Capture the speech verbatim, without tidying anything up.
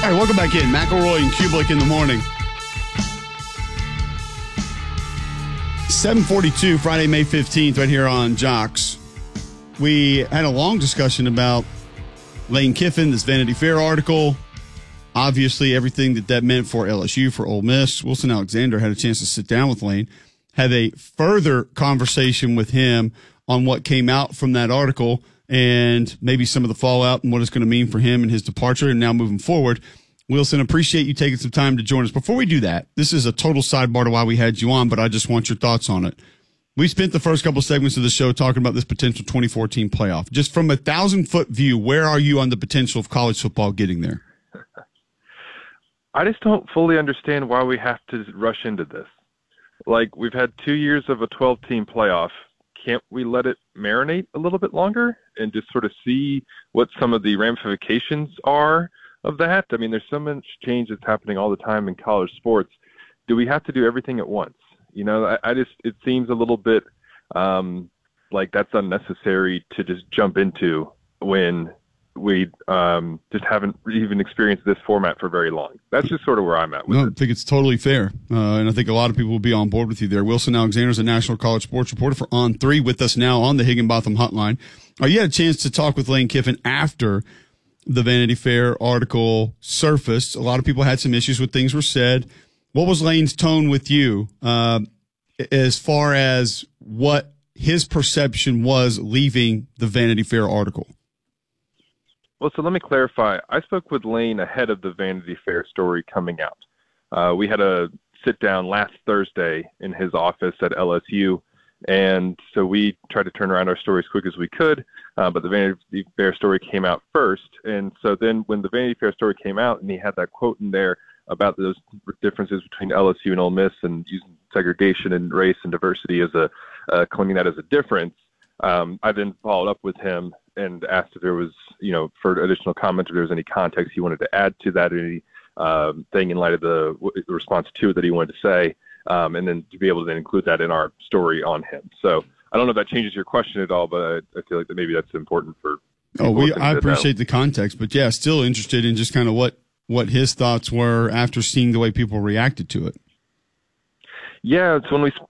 All right, welcome back in. McElroy and Kublik in the morning. seven forty-two, Friday, May fifteenth, right here on Jocks. We had a long discussion about Lane Kiffin, this Vanity Fair article. Obviously, everything that that meant for L S U, for Ole Miss. Wilson Alexander had a chance to sit down with Lane, have a further conversation with him on what came out from that article and maybe some of the fallout and what it's going to mean for him and his departure and now moving forward. Wilson, appreciate you taking some time to join us. Before we do that, this is a total sidebar to why we had you on, but I just want your thoughts on it. We spent the first couple segments of the show talking about this potential twenty fourteen playoff. Just from a thousand-foot view, where are you on the potential of college football getting there? I just don't fully understand why we have to rush into this. Like, we've had two years of a twelve-team playoff. Can't we let it marinate a little bit longer and just sort of see what some of the ramifications are of that? I mean, there's so much change that's happening all the time in college sports. Do we have to do everything at once? You know, I, I just, it seems a little bit um, like that's unnecessary to just jump into when we um, just haven't even experienced this format for very long. That's just sort of where I'm at with no, it. I think it's totally fair, uh, and I think a lot of people will be on board with you there. Wilson Alexander is a national college sports reporter for On three with us now on the Higginbotham Hotline. Uh, you had a chance to talk with Lane Kiffin after the Vanity Fair article surfaced. A lot of people had some issues with things were said. What was Lane's tone with you uh, as far as what his perception was leaving the Vanity Fair article? Well, so let me clarify. I spoke with Lane ahead of the Vanity Fair story coming out. Uh, we had a sit-down last Thursday in his office at L S U, and so we tried to turn around our story as quick as we could, uh, but the Vanity Fair story came out first. And so then when the Vanity Fair story came out and he had that quote in there about those differences between L S U and Ole Miss and using segregation and race and diversity as a uh, claiming that as a difference, um, I then followed up with him and asked if there was, you know, for additional comment, if there was any context he wanted to add to that, any um, thing in light of the, the response to it that he wanted to say, um, and then to be able to then include that in our story on him. So I don't know if that changes your question at all, but I, I feel like that maybe that's important for. Oh, we I appreciate the context, but yeah, still interested in just kind of what what his thoughts were after seeing the way people reacted to it. Yeah, it's when we